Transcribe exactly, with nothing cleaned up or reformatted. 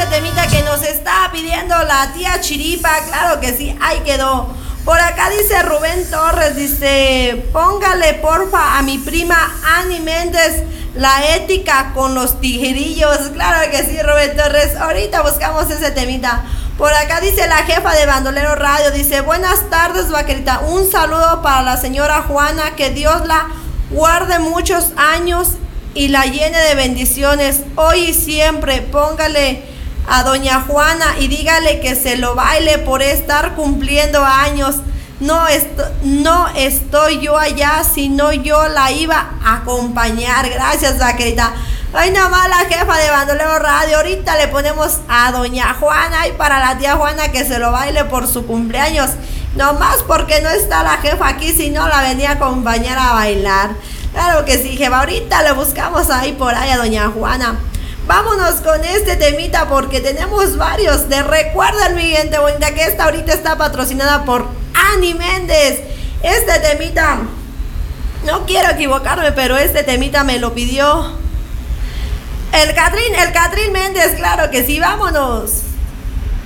ese temita que nos está pidiendo la tía Chiripa. Claro que sí, ahí quedó. Por acá dice Rubén Torres, dice, póngale porfa a mi prima Ani Méndez la ética con los tijerillos. Claro que sí, Rubén Torres, ahorita buscamos ese temita. Por acá dice la jefa de Bandolero Radio, dice, buenas tardes, vaquerita, un saludo para la señora Juana, que Dios la guarde muchos años y la llene de bendiciones, hoy y siempre. Póngale a doña Juana y dígale que se lo baile por estar cumpliendo años. No, est no estoy yo allá, sino yo la iba a acompañar. Gracias, vaquerita. Ay, nomás la jefa de Bandolero Radio, ahorita le ponemos a doña Juana y para la tía Juana que se lo baile por su cumpleaños. Nomás porque no está la jefa aquí, si no la venía a acompañar a bailar. Claro que sí, jefa, ahorita le buscamos ahí por ahí a doña Juana. Vámonos con este temita porque tenemos varios. De recuerden, mi gente bonita, que esta ahorita está patrocinada por Ani Méndez. Este temita, no quiero equivocarme, pero este temita me lo pidió el Catrín, el Catrín Méndez. Claro que sí, vámonos.